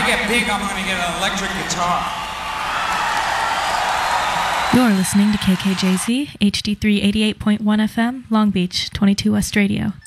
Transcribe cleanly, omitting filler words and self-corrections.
I get big, I'm going to get an electric guitar. You're listening to KKJZ, HD3 88.1 FM, Long Beach, 22 West Radio.